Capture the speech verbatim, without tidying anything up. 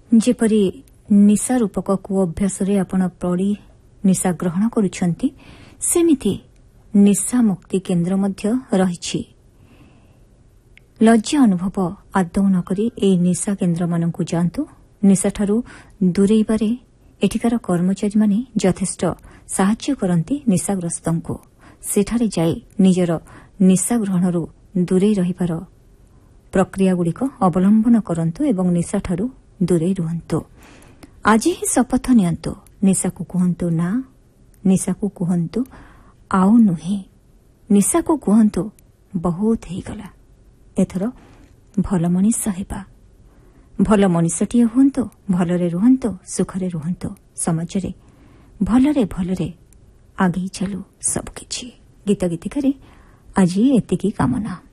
ଯେପରି ନିଶା ରୂପକକୁ ଅଭ୍ୟାସରେ ଆପଣ ପଡ଼ି ନିଶା ଗ୍ରହଣ କରୁଛନ୍ତି, ସେମିତି ନିଶା ମୁକ୍ତି କେନ୍ଦ୍ର ମଧ୍ୟ ରହିଛି। ଲଜ୍ଜା ଅନୁଭବ ଆଦୌ ନ କରି ଏହି ନିଶା କେନ୍ଦ୍ରମାନଙ୍କୁ ଯାଆନ୍ତୁ। ନିଶାଠାରୁ ଦୂରେଇବାରେ ଏଠିକାର କର୍ମଚାରୀମାନେ ଯଥେଷ୍ଟ ସାହାଯ୍ୟ କରନ୍ତି ନିଶାଗ୍ରସ୍ତଙ୍କୁ। ସେଠାରେ ଯାଇ ନିଜର ନିଶା ଗ୍ରହଣରୁ ଦୂରେଇ ରହିବାର ପ୍ରକ୍ରିୟାଗୁଡ଼ିକ ଅବଲମ୍ବନ କରନ୍ତୁ ଏବଂ ନିଶାଠାରୁ ଦୂରେଇ ରୁହନ୍ତୁ। ଆଜି ହିଁ ଶପଥ ନିଅନ୍ତୁ, ନିଶାକୁ କୁହନ୍ତୁ ନା, ନିଶାକୁ କୁହନ୍ତୁ ଆଉ ନୁହେଁ, ନିଶାକୁ କୁହନ୍ତୁ ବହୁତ ହେଇଗଲା, ଏଥର ଭଲ ମଣିଷ ହେବା। ଭଲ ମଣିଷଟିଏ ହୁଅନ୍ତୁ, ଭଲରେ ରୁହନ୍ତୁ, ସୁଖରେ ରୁହନ୍ତୁ, ସମାଜରେ ଭଲରେ ଭଲରେ ଆଗେଇ ଚାଲୁ ସବୁକିଛି। ଗୀତ ଗୀତିକାରେ ଆଜି ଏତିକି କାମନା।